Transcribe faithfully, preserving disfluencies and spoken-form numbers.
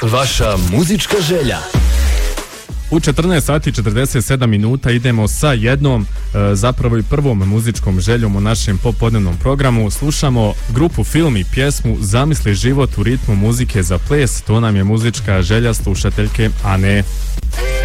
Vaša muzička želja. U četrnaest sati i četrdeset sedam minuta idemo sa jednom, e, zapravo i prvom muzičkom željom u našem popodnevnom programu. Slušamo grupu Film i pjesmu Zamisli život u ritmu muzike za ples. To nam je muzička želja slušateljke Ane.